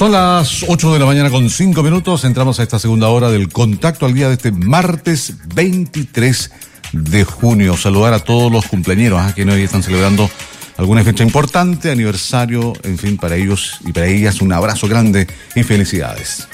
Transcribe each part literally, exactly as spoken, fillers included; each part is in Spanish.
Son las ocho de la mañana con cinco minutos. Entramos a esta segunda hora del Contacto al Día de este martes veintitrés de junio. Saludar a todos los cumpleañeros ¿eh? que hoy están celebrando alguna fecha importante, aniversario, en fin, para ellos y para ellas un abrazo grande y felicidades.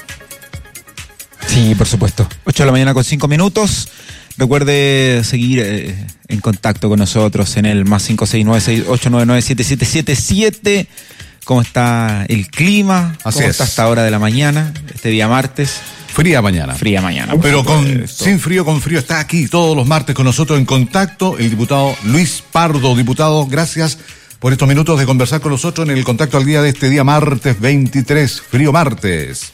Sí, por supuesto. ocho de la mañana con cinco minutos. Recuerde seguir eh, en contacto con nosotros en el más cinco seis nueve seis ocho nueve nueve siete siete siete siete. ¿Cómo está el clima? Así ¿Cómo es. está esta hora de la mañana, este día martes? Fría mañana. Fría mañana. Pero con sin frío, con frío, está aquí todos los martes con nosotros en contacto el diputado Luis Pardo. Diputado, gracias por estos minutos de conversar con nosotros en el Contacto al Día de este día martes veintitrés, frío martes.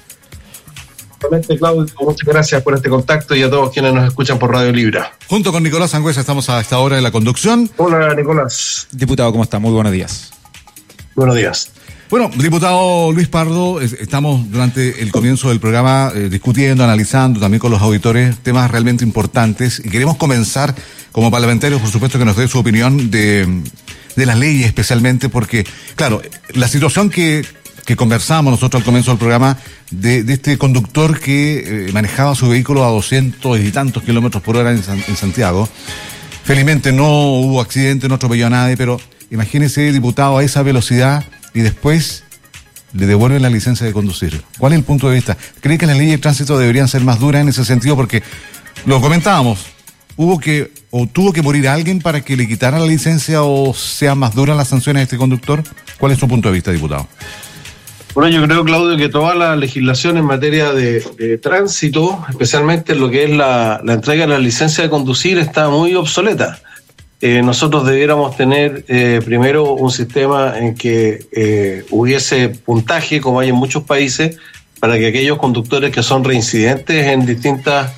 Claudio, muchas gracias por este contacto y a todos quienes nos escuchan por Radio Libra. Junto con Nicolás Sangüesa estamos a esta hora en la conducción. Hola, Nicolás. Diputado, ¿cómo está? Muy buenos días. Buenos días. Bueno, diputado Luis Pardo, estamos durante el comienzo del programa eh, discutiendo, analizando también con los auditores temas realmente importantes y queremos comenzar como parlamentarios, por supuesto, que nos dé su opinión de, de las leyes especialmente porque, claro, la situación que, que conversamos nosotros al comienzo del programa de, de este conductor que eh, manejaba su vehículo a doscientos y tantos kilómetros por hora en, San, en Santiago. Felizmente no hubo accidente, no atropelló a nadie, pero imagínese, diputado, a esa velocidad y después le devuelven la licencia de conducir. ¿Cuál es el punto de vista? ¿Cree que las leyes de tránsito deberían ser más duras en ese sentido? Porque lo comentábamos, hubo que o tuvo que morir alguien para que le quitaran la licencia o sean más duras las sanciones a este conductor. ¿Cuál es su punto de vista, diputado? Bueno, yo creo, Claudio, que toda la legislación en materia de, de tránsito, especialmente lo que es la, la entrega de la licencia de conducir, está muy obsoleta. Eh, nosotros debiéramos tener eh, primero un sistema en que eh, hubiese puntaje, como hay en muchos países, para que aquellos conductores que son reincidentes en distintas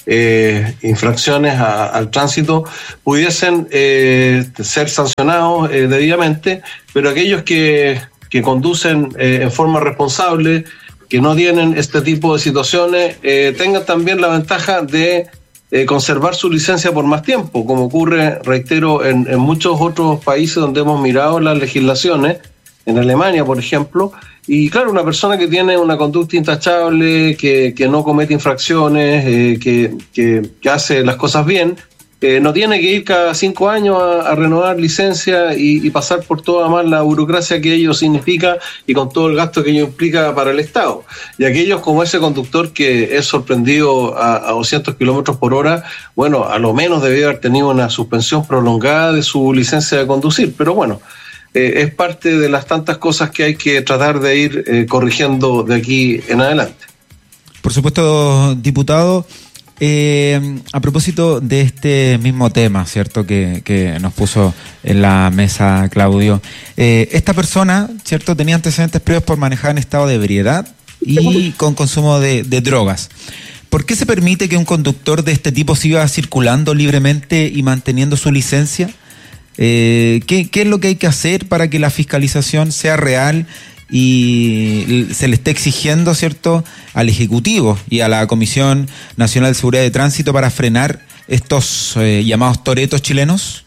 eh, infracciones a, al tránsito pudiesen eh, ser sancionados eh, debidamente, pero aquellos que, que conducen eh, en forma responsable, que no tienen este tipo de situaciones, eh, tengan también la ventaja de Eh, conservar su licencia por más tiempo, como ocurre, reitero, en, en muchos otros países donde hemos mirado las legislaciones, en Alemania, por ejemplo, y claro, una persona que tiene una conducta intachable, que, que no comete infracciones, eh, que, que, que hace las cosas bien, eh, no tiene que ir cada cinco años a, a renovar licencia y, y pasar por toda más la burocracia que ello significa y con todo el gasto que ello implica para el Estado. Y aquellos como ese conductor que es sorprendido a, a doscientos kilómetros por hora, bueno, a lo menos debió haber tenido una suspensión prolongada de su licencia de conducir, pero bueno, eh, es parte de las tantas cosas que hay que tratar de ir eh, corrigiendo de aquí en adelante. Por supuesto, diputado. Eh, a propósito de este mismo tema, ¿cierto? Que, que nos puso en la mesa Claudio. Eh, esta persona, ¿cierto? Tenía antecedentes previos por manejar en estado de ebriedad y con consumo de, de drogas. ¿Por qué se permite que un conductor de este tipo siga circulando libremente y manteniendo su licencia? Eh, ¿qué, ¿Qué es lo que hay que hacer para que la fiscalización sea real y se le esté exigiendo, ¿cierto?, al Ejecutivo y a la Comisión Nacional de Seguridad de Tránsito para frenar estos eh, llamados toretos chilenos?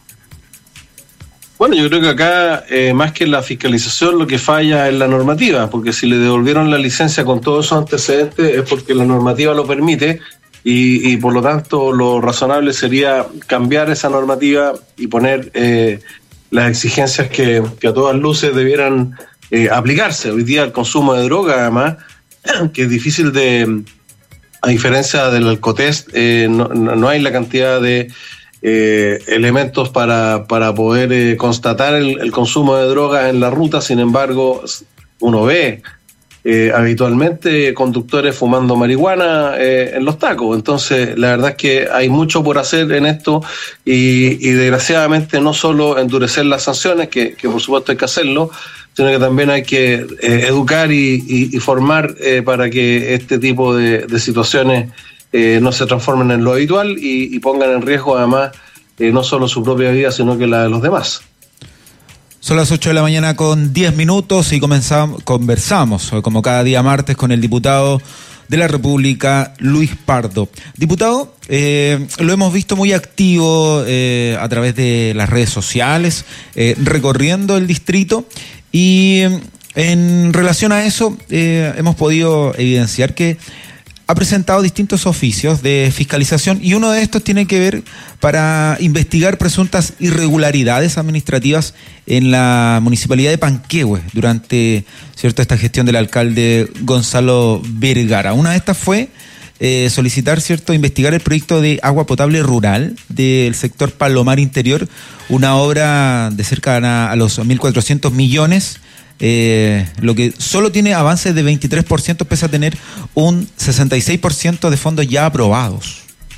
Bueno, yo creo que acá, eh, más que la fiscalización, lo que falla es la normativa, porque si le devolvieron la licencia con todos esos antecedentes es porque la normativa lo permite y, y por lo tanto lo razonable sería cambiar esa normativa y poner eh, las exigencias que, que a todas luces debieran Eh, aplicarse. Hoy día el consumo de droga, además, que es difícil de, a diferencia del alcotest, eh, no, no hay la cantidad de eh, elementos para, para poder eh, constatar el, el consumo de droga en la ruta. Sin embargo, uno ve eh, habitualmente conductores fumando marihuana eh, en los tacos. Entonces, la verdad es que hay mucho por hacer en esto y, y desgraciadamente no solo endurecer las sanciones, que, que por supuesto hay que hacerlo, sino que también hay que eh, educar y, y, y formar eh, para que este tipo de, de situaciones eh, no se transformen en lo habitual y, y pongan en riesgo además eh, no solo su propia vida, sino que la de los demás. Son las ocho de la mañana con diez minutos y comenzamos, conversamos, como cada día martes, con el diputado de la República, Luis Pardo. Diputado, eh, lo hemos visto muy activo eh, a través de las redes sociales, eh, recorriendo el distrito y En relación a eso, eh, hemos podido evidenciar que ha presentado distintos oficios de fiscalización y uno de estos tiene que ver para investigar presuntas irregularidades administrativas en la municipalidad de Panquehue durante, cierto, esta gestión del alcalde Gonzalo Vergara. Una de estas fue eh, solicitar, cierto, investigar el proyecto de agua potable rural del sector Palomar Interior, una obra de cerca a los mil cuatrocientos millones. Eh, lo que solo tiene avances de veintitrés por ciento pese a tener un sesenta y seis por ciento de fondos ya aprobados.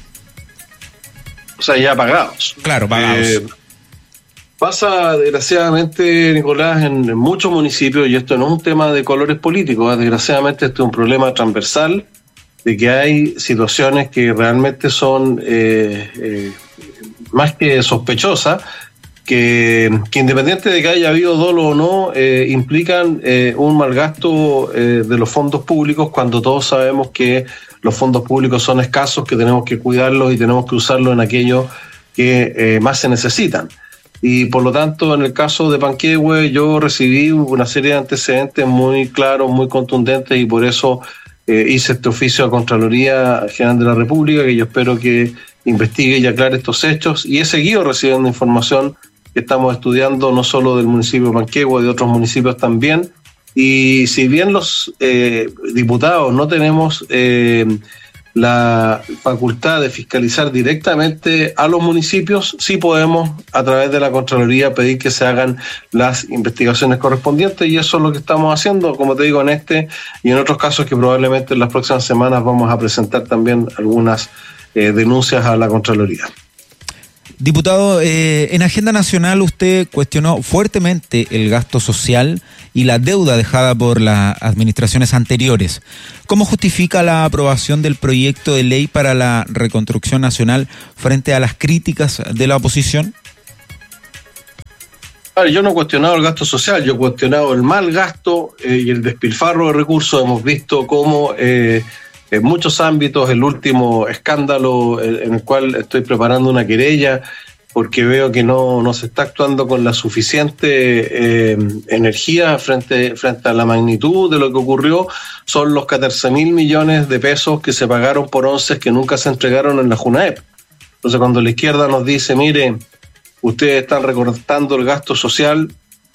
O sea, ya pagados. Claro, pagados. Eh, pasa, desgraciadamente, Nicolás, en, en muchos municipios, y esto no es un tema de colores políticos, ¿eh? Desgraciadamente esto es un problema transversal, de que hay situaciones que realmente son eh, eh, más que sospechosas, Que, que independiente de que haya habido dolo o no, eh, implican eh, un mal gasto eh, de los fondos públicos, cuando todos sabemos que los fondos públicos son escasos, que tenemos que cuidarlos y tenemos que usarlos en aquello que eh, más se necesitan. Y por lo tanto, en el caso de Panquehue, yo recibí una serie de antecedentes muy claros, muy contundentes, y por eso eh, hice este oficio a Contraloría General de la República, que yo espero que investigue y aclare estos hechos, y he seguido recibiendo información que estamos estudiando no solo del municipio de Panquehue, de otros municipios también. Y si bien los eh, diputados no tenemos eh, la facultad de fiscalizar directamente a los municipios, sí podemos, a través de la Contraloría, pedir que se hagan las investigaciones correspondientes, y eso es lo que estamos haciendo, como te digo, en este y en otros casos que probablemente en las próximas semanas vamos a presentar también algunas eh, denuncias a la Contraloría. Diputado, eh, en Agenda Nacional usted cuestionó fuertemente el gasto social y la deuda dejada por las administraciones anteriores. ¿Cómo justifica la aprobación del proyecto de ley para la reconstrucción nacional frente a las críticas de la oposición? Yo no he cuestionado el gasto social, yo he cuestionado el mal gasto eh, y el despilfarro de recursos. Hemos visto cómo eh, en muchos ámbitos, el último escándalo en el cual estoy preparando una querella porque veo que no, no se está actuando con la suficiente eh, energía frente, frente a la magnitud de lo que ocurrió, son los catorce mil millones de pesos que se pagaron por onces que nunca se entregaron en la JUNAEP. Entonces, cuando la izquierda nos dice, mire, ustedes están recortando el gasto social,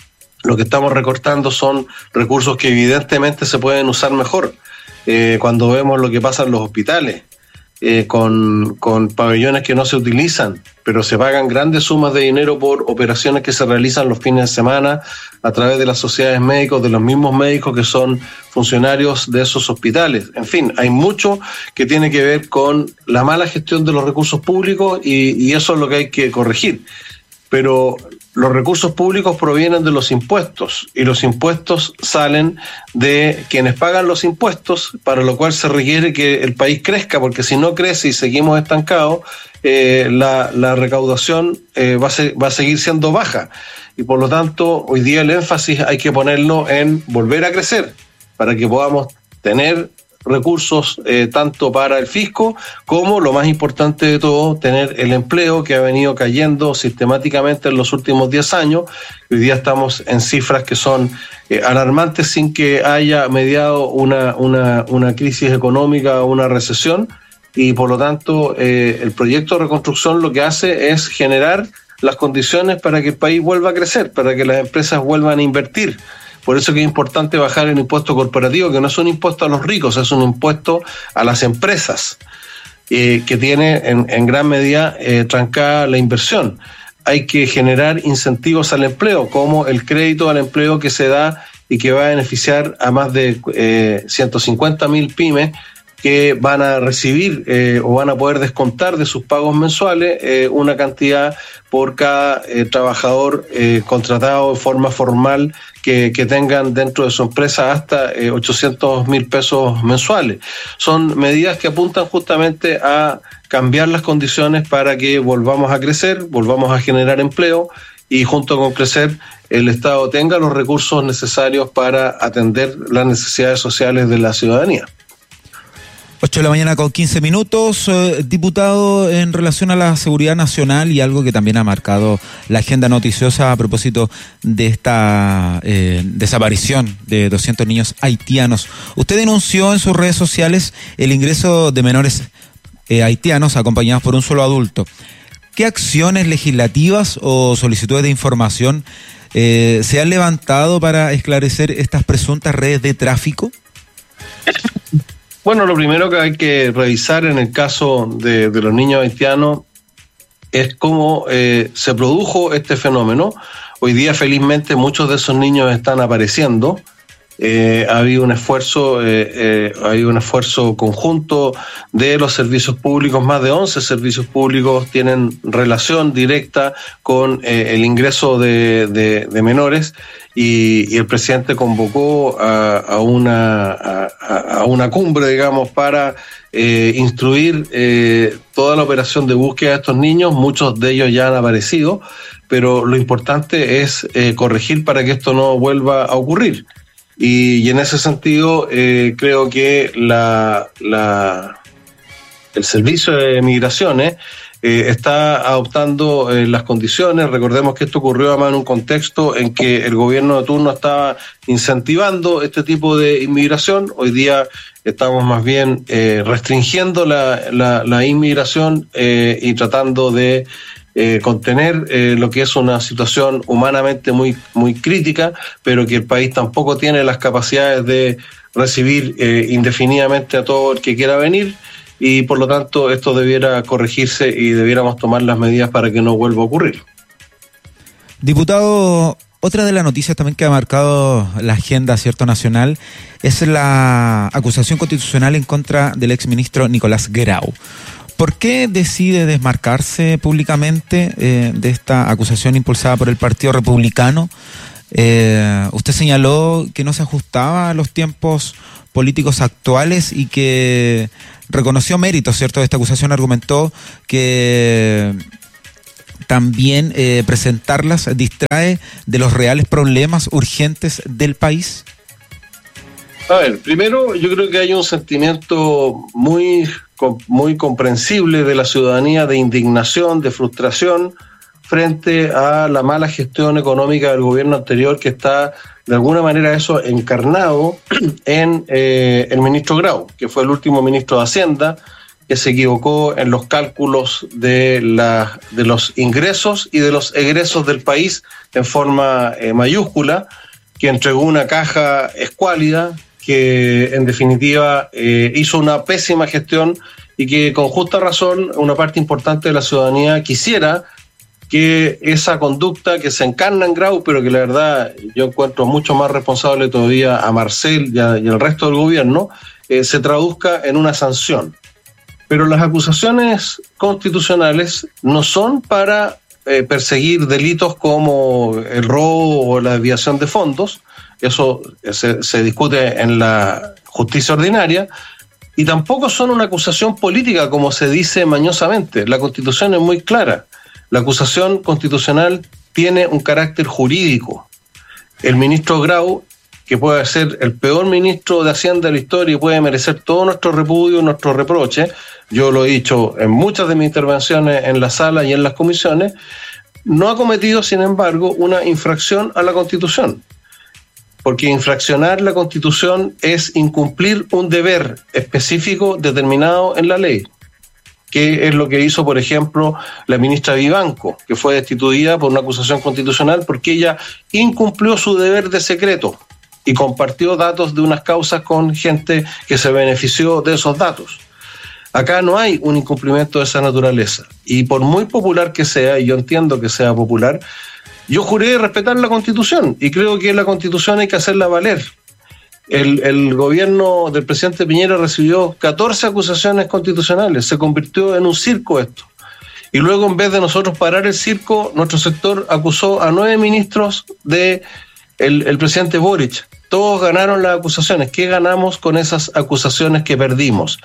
lo que estamos recortando son recursos que evidentemente se pueden usar mejor. Eh, cuando vemos lo que pasa en los hospitales, eh, con, con pabellones que no se utilizan, pero se pagan grandes sumas de dinero por operaciones que se realizan los fines de semana a través de las sociedades médicas, de los mismos médicos que son funcionarios de esos hospitales. En fin, hay mucho que tiene que ver con la mala gestión de los recursos públicos, y, y eso es lo que hay que corregir. Pero los recursos públicos provienen de los impuestos, y los impuestos salen de quienes pagan los impuestos, para lo cual se requiere que el país crezca, porque si no crece y seguimos estancados, eh, la, la recaudación eh, va, a ser, va a seguir siendo baja. Y por lo tanto, hoy día el énfasis hay que ponerlo en volver a crecer, para que podamos tener recursos eh, tanto para el fisco como, lo más importante de todo, tener el empleo que ha venido cayendo sistemáticamente en los últimos diez años. Hoy día estamos en cifras que son eh, alarmantes sin que haya mediado una, una, una crisis económica o una recesión, y por lo tanto eh, el proyecto de reconstrucción lo que hace es generar las condiciones para que el país vuelva a crecer, para que las empresas vuelvan a invertir. Por eso que es importante bajar el impuesto corporativo, que no es un impuesto a los ricos, es un impuesto a las empresas, eh, que tiene en, en gran medida eh, trancada la inversión. Hay que generar incentivos al empleo, como el crédito al empleo que se da y que va a beneficiar a más de eh, ciento cincuenta mil pymes, que van a recibir eh, o van a poder descontar de sus pagos mensuales eh, una cantidad por cada eh, trabajador eh, contratado de forma formal que, que tengan dentro de su empresa hasta eh, ochocientos mil pesos mensuales. Son medidas que apuntan justamente a cambiar las condiciones para que volvamos a crecer, volvamos a generar empleo, y junto con crecer el Estado tenga los recursos necesarios para atender las necesidades sociales de la ciudadanía. ocho de la mañana con quince minutos. Eh, diputado, en relación a la seguridad nacional y algo que también ha marcado la agenda noticiosa a propósito de esta eh, desaparición de doscientos niños haitianos. Usted denunció en sus redes sociales el ingreso de menores eh, haitianos acompañados por un solo adulto. ¿Qué acciones legislativas o solicitudes de información eh, se han levantado para esclarecer estas presuntas redes de tráfico? Bueno, lo primero que hay que revisar en el caso de, de los niños haitianos es cómo eh, se produjo este fenómeno. Hoy día, felizmente, muchos de esos niños están apareciendo. Eh, ha habido un esfuerzo, eh, eh, ha habido un esfuerzo conjunto de los servicios públicos. Más de once servicios públicos tienen relación directa con eh, el ingreso de, de, de menores, y, y el presidente convocó a, a una a, a una cumbre, digamos, para eh, instruir eh, toda la operación de búsqueda de estos niños. Muchos de ellos ya han aparecido, pero lo importante es eh, corregir para que esto no vuelva a ocurrir. Y, y en ese sentido, eh, creo que la, la, el Servicio de Migraciones eh, está adoptando eh, las condiciones. Recordemos que esto ocurrió además en un contexto en que el gobierno de turno estaba incentivando este tipo de inmigración. Hoy día estamos más bien eh, restringiendo la, la, la inmigración eh, y tratando de Eh, contener eh, lo que es una situación humanamente muy, muy crítica, pero que el país tampoco tiene las capacidades de recibir eh, indefinidamente a todo el que quiera venir, y por lo tanto esto debiera corregirse y debiéramos tomar las medidas para que no vuelva a ocurrir. Diputado, otra de las noticias también que ha marcado la agenda, cierto, nacional, es la acusación constitucional en contra del exministro Nicolás Grau. ¿Por qué decide desmarcarse públicamente eh, de esta acusación impulsada por el Partido Republicano? Eh, usted señaló que no se ajustaba a los tiempos políticos actuales y que reconoció méritos, ¿cierto?, de esta acusación. Argumentó que también eh, presentarlas distrae de los reales problemas urgentes del país. A ver, primero yo creo que hay un sentimiento muy, muy comprensible de la ciudadanía de indignación, de frustración frente a la mala gestión económica del gobierno anterior, que está de alguna manera eso encarnado en eh, el ministro Grau, que fue el último ministro de Hacienda, que se equivocó en los cálculos de, la, de los ingresos y de los egresos del país en forma eh, mayúscula, que entregó una caja escuálida, que en definitiva eh, hizo una pésima gestión, y que con justa razón una parte importante de la ciudadanía quisiera que esa conducta que se encarna en Grau, pero que la verdad yo encuentro mucho más responsable todavía a Marcel y, a, y al resto del gobierno, eh, se traduzca en una sanción. Pero las acusaciones constitucionales no son para eh, perseguir delitos como el robo o la desviación de fondos. Eso se, se discute en la justicia ordinaria, y tampoco son una acusación política como se dice mañosamente. La Constitución es muy clara. La acusación constitucional tiene un carácter jurídico. El ministro Grau, que puede ser el peor ministro de Hacienda de la historia y puede merecer todo nuestro repudio, nuestro reproche, yo lo he dicho en muchas de mis intervenciones en la sala y en las comisiones, no ha cometido, sin embargo, una infracción a la Constitución. Porque infraccionar la Constitución es incumplir un deber específico determinado en la ley, que es lo que hizo, por ejemplo, la ministra Vivanco, que fue destituida por una acusación constitucional porque ella incumplió su deber de secreto y compartió datos de unas causas con gente que se benefició de esos datos. Acá no hay un incumplimiento de esa naturaleza, y por muy popular que sea, y yo entiendo que sea popular, yo juré respetar la Constitución, y creo que la Constitución hay que hacerla valer. El, el gobierno del presidente Piñera recibió catorce acusaciones constitucionales, se convirtió en un circo esto. Y luego, en vez de nosotros parar el circo, nuestro sector acusó a nueve ministros de el, el presidente Boric. Todos ganaron las acusaciones. ¿Qué ganamos con esas acusaciones que perdimos?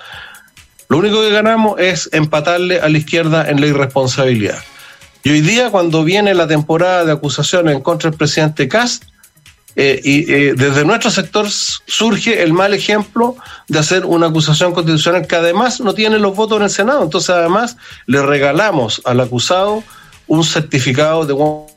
Lo único que ganamos es empatarle a la izquierda en la irresponsabilidad. Y hoy día, cuando viene la temporada de acusaciones en contra del presidente Kast, Eh, y eh, desde nuestro sector surge el mal ejemplo de hacer una acusación constitucional que además no tiene los votos en el Senado. Entonces, además, le regalamos al acusado un certificado de un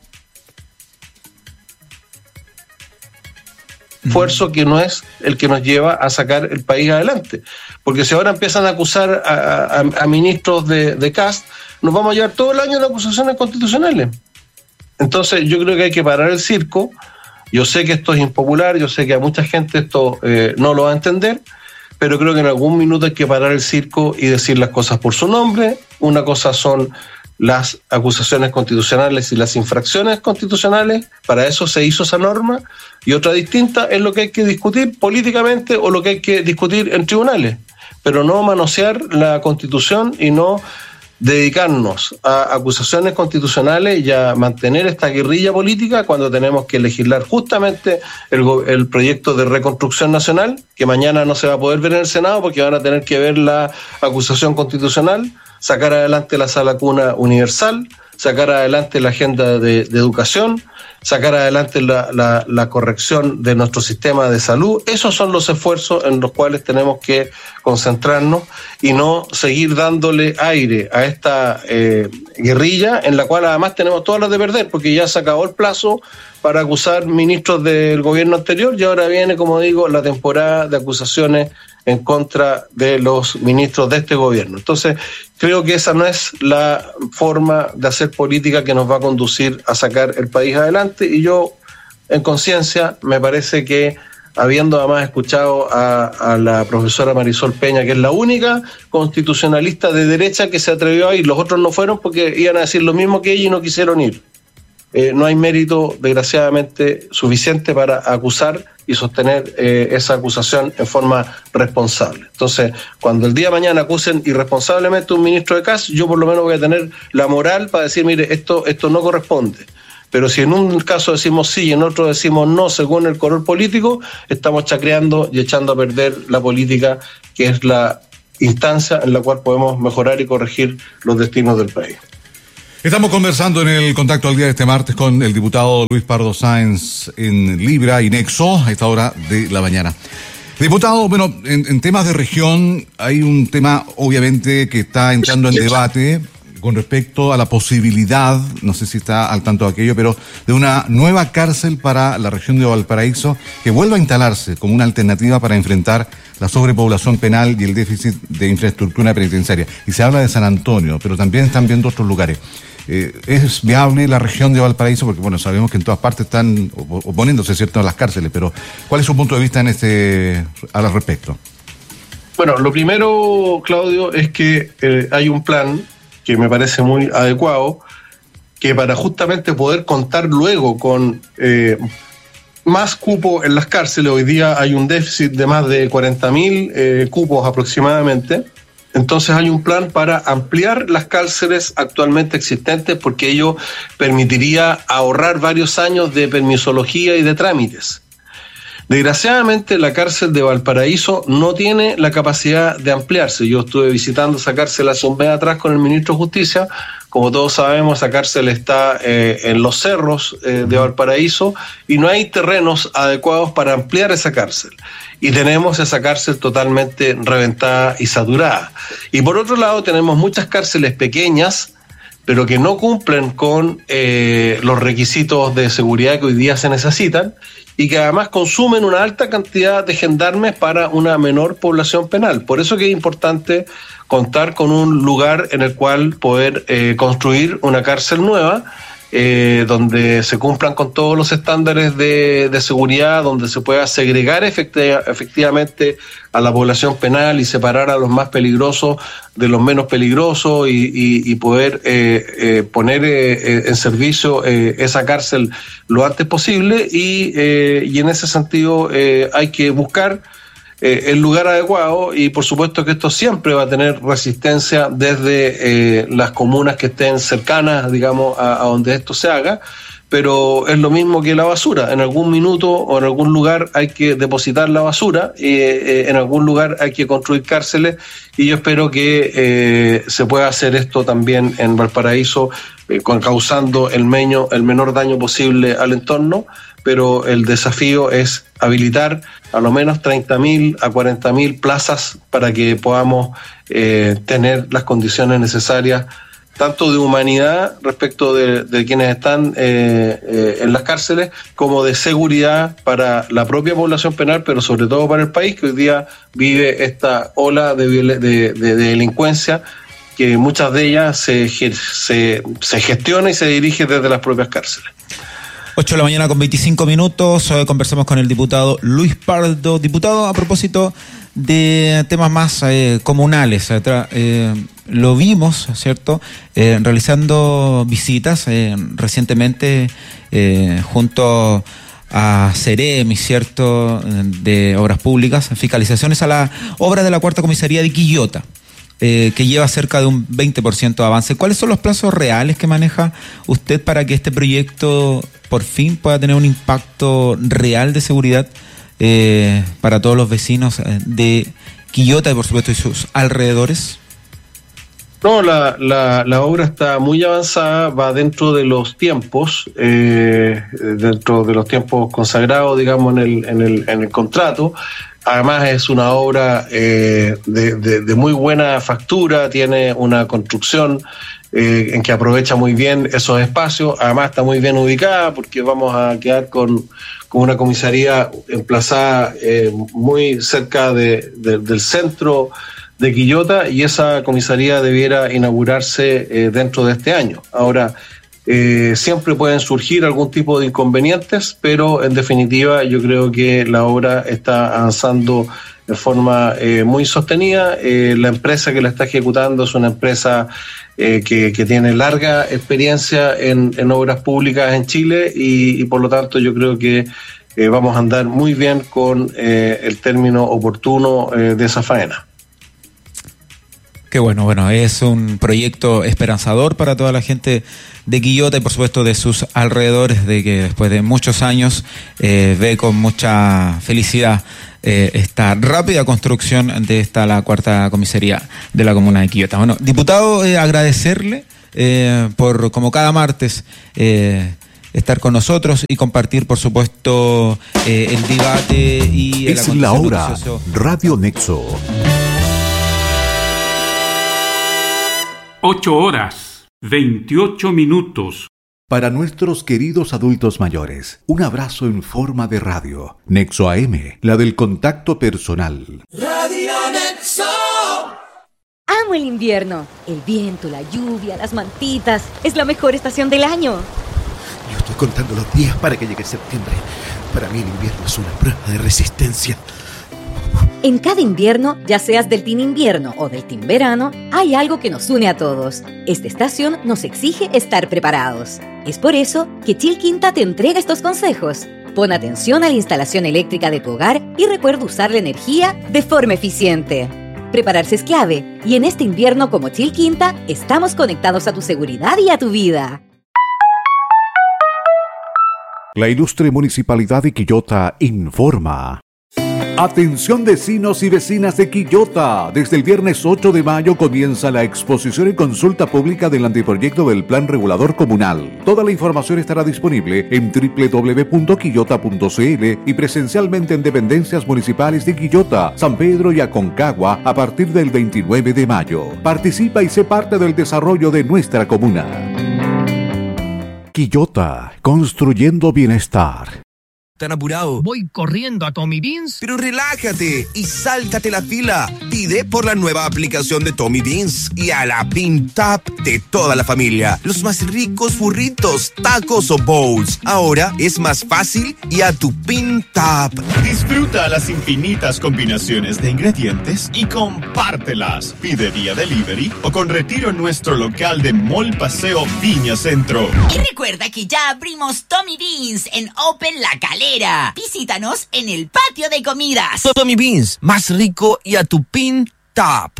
esfuerzo que no es el que nos lleva a sacar el país adelante. Porque si ahora empiezan a acusar a, a, a ministros de, de Cast, nos vamos a llevar todo el año de acusaciones constitucionales. Entonces, yo creo que hay que parar el circo. Yo sé que esto es impopular, yo sé que a mucha gente esto eh, no lo va a entender, pero creo que en algún minuto hay que parar el circo y decir las cosas por su nombre. Una cosa son las acusaciones constitucionales y las infracciones constitucionales, para eso se hizo esa norma, y otra distinta es lo que hay que discutir políticamente o lo que hay que discutir en tribunales, pero no manosear la Constitución y no dedicarnos a acusaciones constitucionales y a mantener esta guerrilla política cuando tenemos que legislar justamente el, el proyecto de reconstrucción nacional, que mañana no se va a poder ver en el Senado porque van a tener que ver la acusación constitucional, sacar adelante la sala cuna universal, sacar adelante la agenda de, de educación, sacar adelante la, la, la corrección de nuestro sistema de salud. Esos son los esfuerzos en los cuales tenemos que concentrarnos y no seguir dándole aire a esta eh, guerrilla, en la cual además tenemos todas las de perder, porque ya se acabó el plazo para acusar ministros del gobierno anterior y ahora viene, como digo, la temporada de acusaciones en contra de los ministros de este gobierno. Entonces, creo que esa no es la forma de hacer política que nos va a conducir a sacar el país adelante, y yo, en conciencia, me parece que, habiendo además escuchado a, a la profesora Marisol Peña, que es la única constitucionalista de derecha que se atrevió a ir, los otros no fueron porque iban a decir lo mismo que ella y no quisieron ir. Eh, no hay mérito, desgraciadamente, suficiente para acusar y sostener eh, esa acusación en forma responsable. Entonces, cuando el día de mañana acusen irresponsablemente a un ministro de Cast, yo por lo menos voy a tener la moral para decir, mire, esto, esto no corresponde. Pero si en un caso decimos sí y en otro decimos no, según el color político, estamos chacreando y echando a perder la política, que es la instancia en la cual podemos mejorar y corregir los destinos del país. Estamos conversando en el Contacto al Día de este martes con el diputado Luis Pardo Sáenz en Libra y Nexo a esta hora de la mañana. Diputado, bueno, en, en temas de región hay un tema obviamente que está entrando en debate con respecto a la posibilidad, no sé si está al tanto de aquello, pero de una nueva cárcel para la región de Valparaíso que vuelva a instalarse como una alternativa para enfrentar la sobrepoblación penal y el déficit de infraestructura penitenciaria. Y se habla de San Antonio, pero también están viendo otros lugares. Eh, ¿Es viable la región de Valparaíso? Porque, bueno, sabemos que en todas partes están oponiéndose, ¿cierto?, a las cárceles, pero ¿cuál es su punto de vista en este al respecto? Bueno, lo primero, Claudio, es que eh, hay un plan que me parece muy adecuado, que para justamente poder contar luego con eh, más cupos en las cárceles, hoy día hay un déficit de más de cuarenta mil eh, cupos aproximadamente. Entonces hay un plan para ampliar las cárceles actualmente existentes, porque ello permitiría ahorrar varios años de permisología y de trámites. Desgraciadamente la cárcel de Valparaíso no tiene la capacidad de ampliarse. Yo estuve visitando esa cárcel hace un mes atrás con el ministro de Justicia. Como todos sabemos, esa cárcel está eh, en los cerros eh, de Valparaíso y no hay terrenos adecuados para ampliar esa cárcel. Y tenemos esa cárcel totalmente reventada y saturada. Y por otro lado tenemos muchas cárceles pequeñas, pero que no cumplen con eh, los requisitos de seguridad que hoy día se necesitan y que además consumen una alta cantidad de gendarmes para una menor población penal. Por eso que es importante contar con un lugar en el cual poder eh, construir una cárcel nueva, eh, donde se cumplan con todos los estándares de, de seguridad, donde se pueda segregar efecti- efectivamente a la población penal y separar a los más peligrosos de los menos peligrosos y, y, y poder eh, eh, poner eh, en servicio eh, esa cárcel lo antes posible y, eh, y en ese sentido eh, hay que buscar Eh, el lugar adecuado y por supuesto que esto siempre va a tener resistencia desde eh, las comunas que estén cercanas, digamos, a, a donde esto se haga, pero es lo mismo que la basura. En algún minuto o en algún lugar hay que depositar la basura y eh, en algún lugar hay que construir cárceles y yo espero que eh, se pueda hacer esto también en Valparaíso, eh, con, causando el, meño, el menor daño posible al entorno, pero el desafío es habilitar a lo menos treinta mil a cuarenta mil plazas para que podamos eh, tener las condiciones necesarias, tanto de humanidad respecto de, de quienes están eh, eh, en las cárceles, como de seguridad para la propia población penal, pero sobre todo para el país, que hoy día vive esta ola de, de, de, de delincuencia, que muchas de ellas se, se, se gestiona y se dirige desde las propias cárceles. ocho de la mañana con veinticinco minutos, hoy conversamos con el diputado Luis Pardo. Diputado, a propósito de temas más eh, comunales, eh, lo vimos, ¿cierto?, eh, realizando visitas eh, recientemente eh, junto a Ceremi, ¿cierto?, de Obras Públicas, fiscalizaciones a la obra de la cuarta comisaría de Quillota, eh, que lleva cerca de un veinte por ciento de avance. ¿Cuáles son los plazos reales que maneja usted para que este proyecto por fin pueda tener un impacto real de seguridad eh, para todos los vecinos de Quillota y por supuesto y sus alrededores? No, la, la, la obra está muy avanzada, va dentro de los tiempos, eh, dentro de los tiempos consagrados, digamos, en el, en el, en el contrato. Además es una obra eh, de, de, de muy buena factura, tiene una construcción eh, en que aprovecha muy bien esos espacios, además está muy bien ubicada porque vamos a quedar con, con una comisaría emplazada eh, muy cerca de, de, del centro de Quillota, y esa comisaría debiera inaugurarse eh, dentro de este año. Ahora, eh, siempre pueden surgir algún tipo de inconvenientes, pero en definitiva yo creo que la obra está avanzando de forma eh, muy sostenida. Eh, la empresa que la está ejecutando es una empresa eh, que, que tiene larga experiencia en, en obras públicas en Chile y, y por lo tanto yo creo que eh, vamos a andar muy bien con eh, el término oportuno eh, de esa faena. Qué bueno, bueno, es un proyecto esperanzador para toda la gente de Quillota y por supuesto de sus alrededores, de que después de muchos años eh, ve con mucha felicidad eh, esta rápida construcción de esta, la cuarta comisaría de la comuna de Quillota. Bueno, diputado, eh, agradecerle eh, por, como cada martes, eh, estar con nosotros y compartir, por supuesto, eh, el debate y el es la hora, Radio Nexo. Ocho horas, veintiocho minutos. Para nuestros queridos adultos mayores, un abrazo en forma de radio. Nexo A M, la del contacto personal. Radio Nexo. Amo el invierno. El viento, la lluvia, las mantitas. Es la mejor estación del año. Yo estoy contando los días para que llegue septiembre. Para mí el invierno es una prueba de resistencia. En cada invierno, ya seas del team invierno o del team verano, hay algo que nos une a todos. Esta estación nos exige estar preparados. Es por eso que Chilquinta te entrega estos consejos. Pon atención a la instalación eléctrica de tu hogar y recuerda usar la energía de forma eficiente. Prepararse es clave, y en este invierno como Chilquinta, estamos conectados a tu seguridad y a tu vida. La Ilustre Municipalidad de Quillota informa. Atención vecinos y vecinas de Quillota. Desde el viernes ocho de mayo comienza la exposición y consulta pública del anteproyecto del Plan Regulador Comunal. Toda la información estará disponible en doble u doble u doble u punto quillota punto c l y presencialmente en dependencias municipales de Quillota, San Pedro y Aconcagua a partir del veintinueve de mayo. Participa y sé parte del desarrollo de nuestra comuna. Quillota, construyendo bienestar. ¿Tan apurado? Voy corriendo a Tommy Beans. Pero relájate y sáltate la fila. Pide por la nueva aplicación de Tommy Beans y a la Pin Tap de toda la familia. Los más ricos burritos, tacos o bowls. Ahora es más fácil y a tu Pin Tap. Disfruta las infinitas combinaciones de ingredientes y compártelas. Pide vía delivery o con retiro en nuestro local de Mall Paseo Viña Centro. Y recuerda que ya abrimos Tommy Beans en Open La Calera. Visítanos en el patio de comidas. Tommy Beans, más rico y a tu Pin Tap.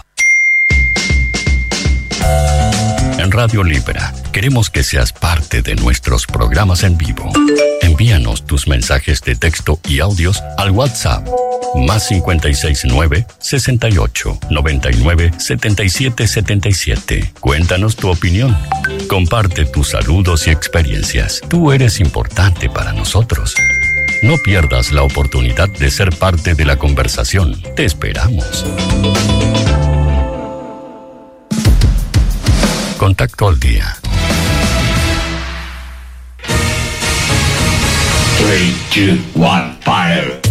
En Radio Libera, queremos que seas parte de nuestros programas en vivo. Envíanos tus mensajes de texto y audios al WhatsApp más cincuenta y seis nueve, sesenta y ocho, noventa y nueve, setenta y siete setenta y siete. Cuéntanos tu opinión. Comparte tus saludos y experiencias. Tú eres importante para nosotros. No pierdas la oportunidad de ser parte de la conversación. Te esperamos. Contacto al día. three, two, one, fire.